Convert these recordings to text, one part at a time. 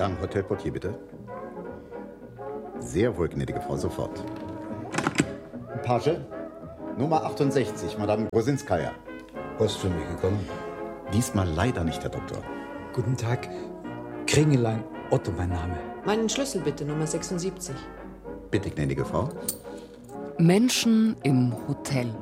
Gang Hotelportier, bitte. Sehr wohl, gnädige Frau, sofort. Page, Nummer 68, Madame Grosinskaja. Post für mich gekommen? Diesmal leider nicht, Herr Doktor. Guten Tag. Kringelein, Otto mein Name. Meinen Schlüssel bitte, Nummer 76. Bitte, gnädige Frau. Menschen im Hotel.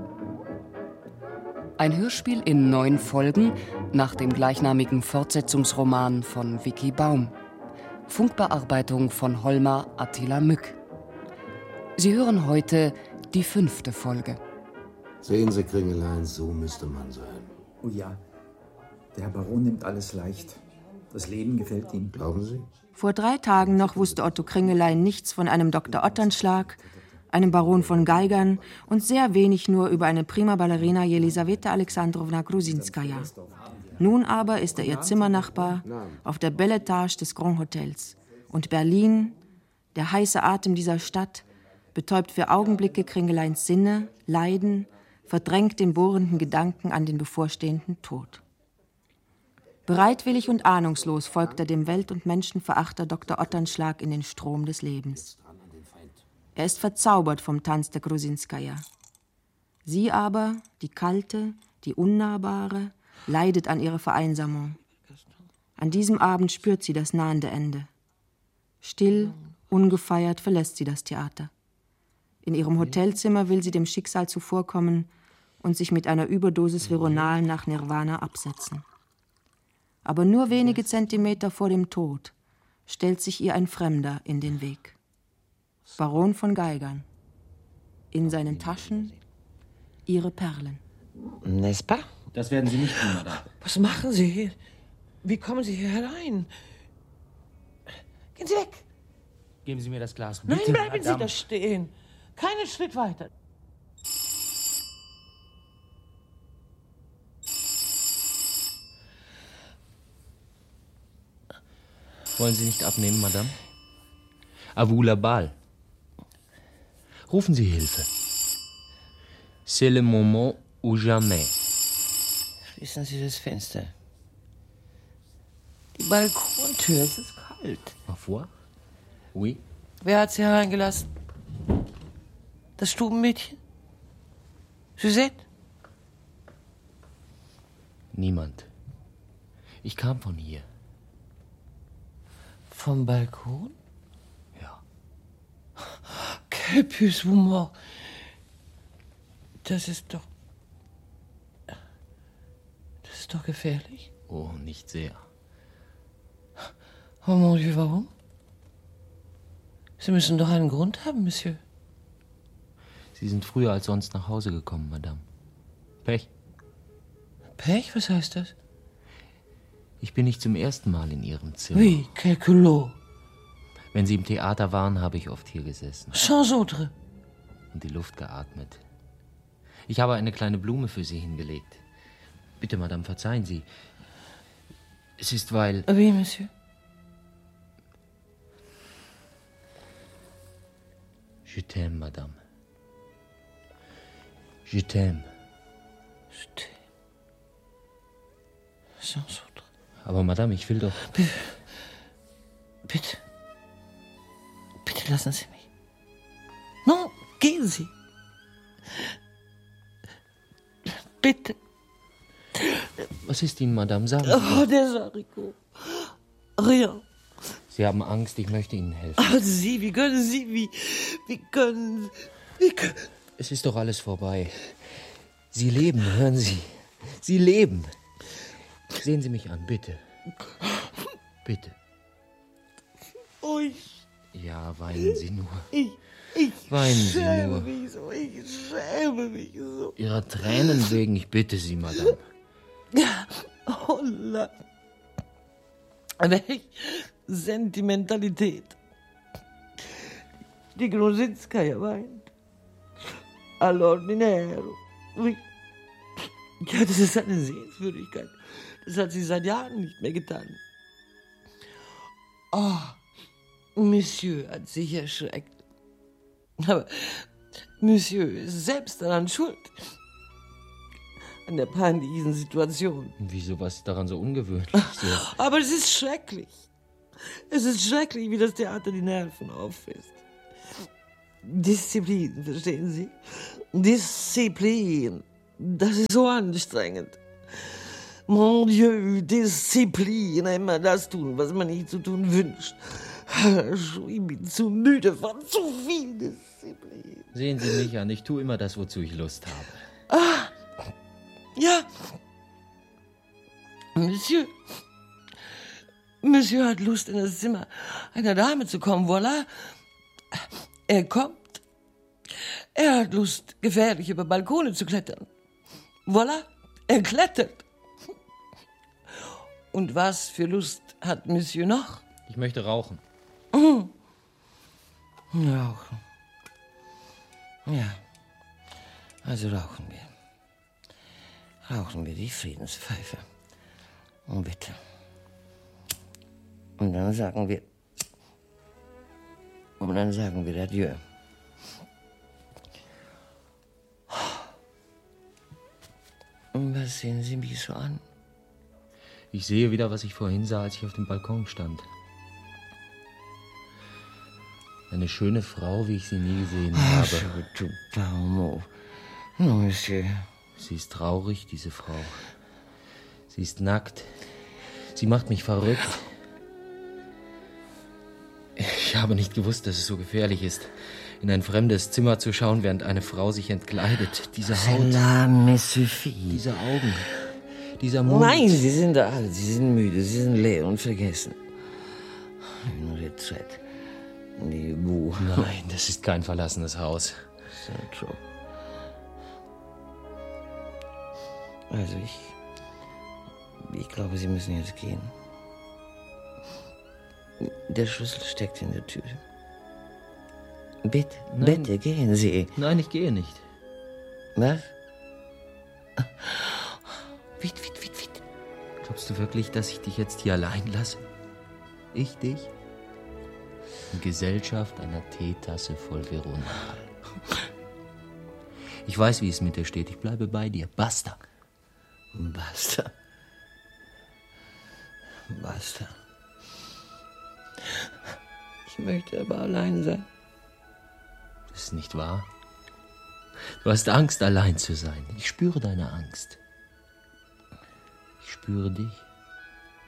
Ein Hörspiel in 9 Folgen nach dem gleichnamigen Fortsetzungsroman von Vicky Baum. Funkbearbeitung von Holmar Attila Mück. Sie hören heute die 5. Folge. Sehen Sie, Kringelein, so müsste man sein. Oh ja, der Herr Baron nimmt alles leicht. Das Leben gefällt ihm. Glauben Sie? Vor 3 Tagen noch wusste Otto Kringelein nichts von einem Dr. Otternschlag, einem Baron von Geigern und sehr wenig nur über eine prima Ballerina Jelisaweta Alexandrowna Grusinskaja. Nun aber ist er ihr Zimmernachbar auf der Belle Etage des Grand Hotels. Und Berlin, der heiße Atem dieser Stadt, betäubt für Augenblicke Kringeleins Sinne, Leiden, verdrängt den bohrenden Gedanken an den bevorstehenden Tod. Bereitwillig und ahnungslos folgt er dem Welt- und Menschenverachter Dr. Otternschlag in den Strom des Lebens. Er ist verzaubert vom Tanz der Grusinskaja. Sie aber, die kalte, die unnahbare, leidet an ihrer Vereinsamung. An diesem Abend spürt sie das nahende Ende. Still, ungefeiert verlässt sie das Theater. In ihrem Hotelzimmer will sie dem Schicksal zuvorkommen und sich mit einer Überdosis Veronal nach Nirvana absetzen. Aber nur wenige Zentimeter vor dem Tod stellt sich ihr ein Fremder in den Weg. Baron von Geigern. In seinen Taschen ihre Perlen. N'est-ce pas? Das werden Sie nicht tun, Madame. Was machen Sie hier? Wie kommen Sie hier herein? Gehen Sie weg! Geben Sie mir das Glas. Nein, Bitte, bleiben Madame. Sie da stehen. Keinen Schritt weiter. Wollen Sie nicht abnehmen, Madame? À vous la balle. Rufen Sie Hilfe. C'est le moment ou jamais. Schließen Sie das Fenster. Die Balkontür, es ist kalt. Ma foi? Oui. Wer hat Sie hereingelassen? Das Stubenmädchen? Suzette? Niemand. Ich kam von hier. Vom Balkon? Ja. Que puisse vous mort? Das ist doch gefährlich. Oh, nicht sehr. Oh mon Dieu, warum? Sie müssen doch einen Grund haben, Monsieur. Sie sind früher als sonst nach Hause gekommen, Madame. Pech. Pech? Was heißt das? Ich bin nicht zum ersten Mal in Ihrem Zimmer. Oui, quel culot. Wenn Sie im Theater waren, habe ich oft hier gesessen. Sans autre. Und die Luft geatmet. Ich habe eine kleine Blume für Sie hingelegt. Bitte, Madame, verzeihen Sie. Es ist, weil... Oui, Monsieur. Je t'aime, Madame. Je t'aime. Je t'aime. Sans autre. Aber, Madame, ich will doch... Bitte. Bitte lassen Sie mich. Non, gehen Sie. Bitte. Was ist Ihnen, Madame? Sagen Sie. Oh, der Sariko. Rien. Sie haben Angst, ich möchte Ihnen helfen. Oh, Sie, wie können Sie, wie können... Es ist doch alles vorbei. Sie leben, hören Sie. Sie leben. Sehen Sie mich an, bitte. Bitte. Oh, Ja, weinen Sie nur. ich Weinen Sie schäme nur. mich so, ich schäme mich so. Ihrer Tränen wegen, ich bitte Sie, Madame. Oh nein. Welch Sentimentalität. Die Grusinskaja weint. All'ordinero. Wie? Ja, das ist eine Sehenswürdigkeit. Das hat sie seit Jahren nicht mehr getan. Oh, Monsieur hat sich erschreckt. Aber Monsieur ist selbst daran schuld. An der peinlichen Situation. Wieso, was ist daran so ungewöhnlich? So. Aber es ist schrecklich. Es ist schrecklich, wie das Theater die Nerven auffrisst. Disziplin, verstehen Sie? Disziplin. Das ist so anstrengend. Mon Dieu, Disziplin. Immer das tun, was man nicht zu tun wünscht. Ich bin zu müde von zu viel Disziplin. Sehen Sie mich an, ich tue immer das, wozu ich Lust habe. Ah, ja. Monsieur hat Lust, in das Zimmer einer Dame zu kommen, voilà. Er kommt. Er hat Lust, gefährlich über Balkone zu klettern. Voilà, er klettert. Und was für Lust hat Monsieur noch? Ich möchte rauchen. Rauchen. Ja, also rauchen wir. Rauchen wir die Friedenspfeife. Und bitte. Und dann sagen wir Adieu. Und was sehen Sie mich so an? Ich sehe wieder, was ich vorhin sah, als ich auf dem Balkon stand. Eine schöne Frau, wie ich sie nie gesehen habe. Non, Monsieur. Sie ist traurig, diese Frau. Sie ist nackt. Sie macht mich verrückt. Ich habe nicht gewusst, dass es so gefährlich ist, in ein fremdes Zimmer zu schauen, während eine Frau sich entkleidet. Diese Haut, Cela me suffit. diese Augen, dieser Mund. Nein, Sie sind alt, Sie sind müde, Sie sind leer und vergessen. Une retraite. Die Buh. Nein, das ist kein verlassenes Haus. Central. Also ich glaube, Sie müssen jetzt gehen. Der Schlüssel steckt in der Tür. Bitte, Nein. bitte, gehen Sie. Nein, ich gehe nicht. Was? Witt. Glaubst du wirklich, dass ich dich jetzt hier allein lasse? Ich dich? In Gesellschaft einer Teetasse voll Veronal. Ich weiß, wie es mit dir steht. Ich bleibe bei dir. Basta. Basta. Ich möchte aber allein sein. Das ist nicht wahr. Du hast Angst, allein zu sein. Ich spüre deine Angst. Ich spüre dich.